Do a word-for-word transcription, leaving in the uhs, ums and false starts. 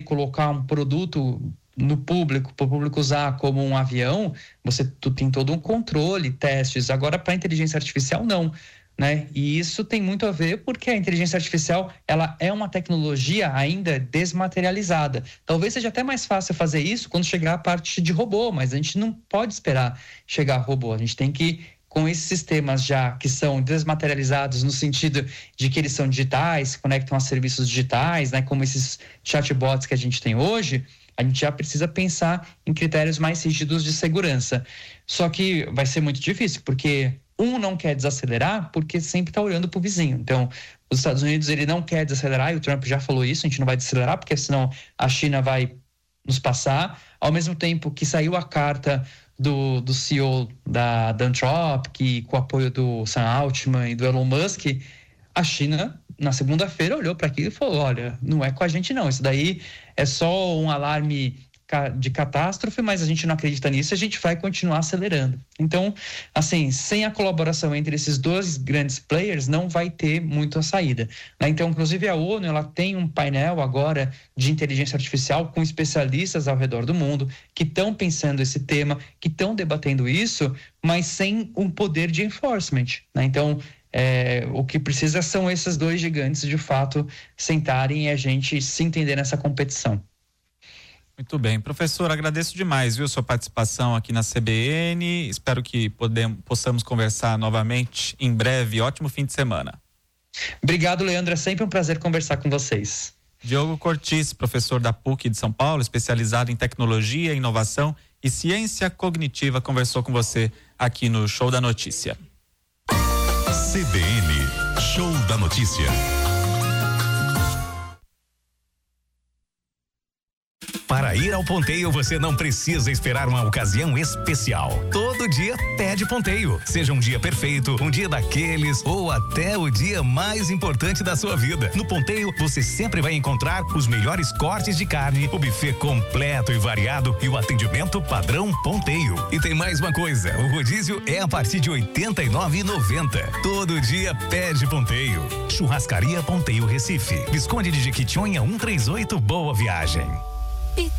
colocar um produto no público, para o público usar como um avião, você tu, tem todo um controle, testes. Agora, para a inteligência artificial, não. Né? E isso tem muito a ver porque a inteligência artificial ela é uma tecnologia ainda desmaterializada. Talvez seja até mais fácil fazer isso quando chegar a parte de robô, mas a gente não pode esperar chegar a robô. A gente tem que, com esses sistemas já que são desmaterializados no sentido de que eles são digitais, se conectam a serviços digitais, né? Como esses chatbots que a gente tem hoje, a gente já precisa pensar em critérios mais rígidos de segurança. Só que vai ser muito difícil, porque um não quer desacelerar porque sempre está olhando para o vizinho. Então, os Estados Unidos ele não quer desacelerar, e o Trump já falou isso, a gente não vai desacelerar porque senão a China vai nos passar. Ao mesmo tempo que saiu a carta do, do C E O da, da Anthropic, com o apoio do Sam Altman e do Elon Musk, a China, na segunda-feira, olhou para aquilo e falou, olha, não é com a gente não, isso daí é só um alarme de catástrofe, mas a gente não acredita nisso, a gente vai continuar acelerando. Então, assim, sem a colaboração entre esses dois grandes players, não vai ter muito a saída. Né? Então, inclusive a ONU, ela tem um painel agora de inteligência artificial com especialistas ao redor do mundo que estão pensando esse tema, que estão debatendo isso, mas sem um poder de enforcement. Né? Então, é, o que precisa são esses dois gigantes, de fato, sentarem e a gente se entender nessa competição. Muito bem, professor, agradeço demais, viu, sua participação aqui na C B N, espero que podemos, possamos conversar novamente em breve, ótimo fim de semana. Obrigado, Leandro, é sempre um prazer conversar com vocês. Diogo Cortis, professor da P U C de São Paulo, especializado em tecnologia, inovação e ciência cognitiva, conversou com você aqui no Show da Notícia. C B N, Show da Notícia. Para ir ao Ponteio, você não precisa esperar uma ocasião especial. Todo dia pede Ponteio. Seja um dia perfeito, um dia daqueles ou até o dia mais importante da sua vida. No Ponteio, você sempre vai encontrar os melhores cortes de carne, o buffet completo e variado e o atendimento padrão Ponteio. E tem mais uma coisa, o rodízio é a partir de oitenta e nove reais e noventa centavos. Todo dia pede Ponteio. Churrascaria Ponteio Recife. Visconde de Jequitinhonha cento e trinta e oito, boa viagem.